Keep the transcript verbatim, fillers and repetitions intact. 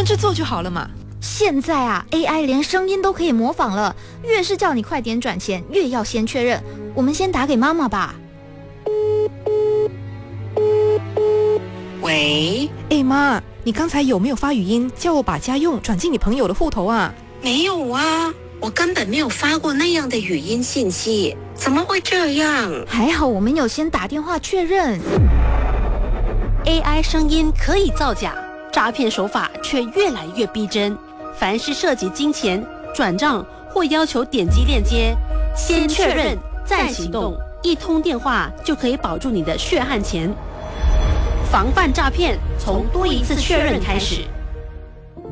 跟着做就好了嘛。 现在啊 ，A I 连声音都可以模仿了，越是叫你快点转钱，越要先确认。我们先打给妈妈吧。 喂， 哎妈，你刚才有没有发语音叫我把家用转进你朋友的户头啊？ 没有啊，我根本没有发过那样的语音信息，怎么会这样？ 还好我们有先打电话确认。 A I 声音可以造假，诈骗手法却越来越逼真。凡是涉及金钱、转账或要求点击链接，先确认再行动，一通电话就可以保住你的血汗钱。防范诈骗，从多一次确认开始。